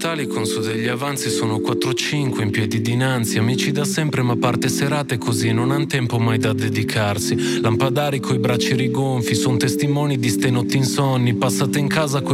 Con su degli avanzi sono 4-5 in piedi dinanzi. Amici da sempre ma parte serate così, non han tempo mai da dedicarsi. Lampadari coi bracci rigonfi, son testimoni di ste notti insonni passate in casa coi